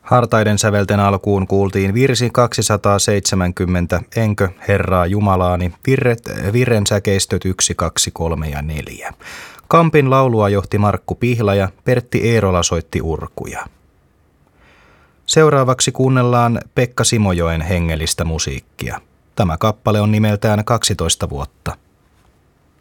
Hartaiden sävelten alkuun kuultiin virsi 270, Enkö Herraa Jumalaani, virren säkeistöt 1, 2, 3 ja 4. Kampin laulua johti Markku Pihla ja Pertti Eerola soitti urkuja. Seuraavaksi kuunnellaan Pekka Simojoen hengellistä musiikkia. Tämä kappale on nimeltään 12 vuotta.